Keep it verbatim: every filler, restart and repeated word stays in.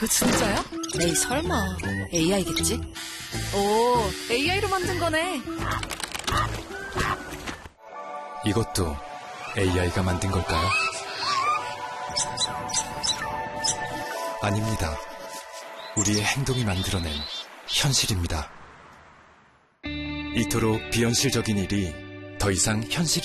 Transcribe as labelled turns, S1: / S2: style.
S1: 이거 진짜야?
S2: 에이, 설마. 에이아이겠지?
S1: 오, 에이아이로 만든 거네.
S3: 이것도 에이아이가 만든 걸까요? 아닙니다. 우리의 행동이 만들어낸 현실입니다. 이토록 비현실적인 일이 더 이상 현실이